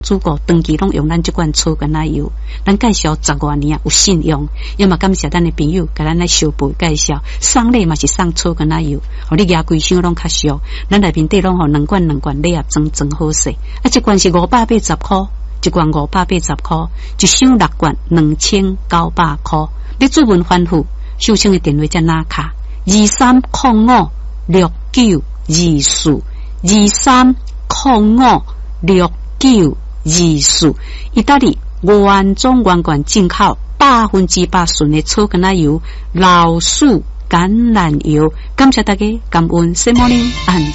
主顾长期拢用咱这款草甘仔油，咱介绍10多年啊，有信用。也嘛感谢咱的朋友，甲咱来小辈介绍，送礼嘛是送草甘仔油，互你牙规箱拢较俗。咱内面底拢互2罐礼盒装好势。啊，一罐是580块，一罐580块，一箱6罐2900块。你主文反复，秀清的电话才拿卡23056924，23056924，意大利原装原罐进口100%纯的草甘仔油、老鼠橄榄油。感谢大家，感恩 Good morning and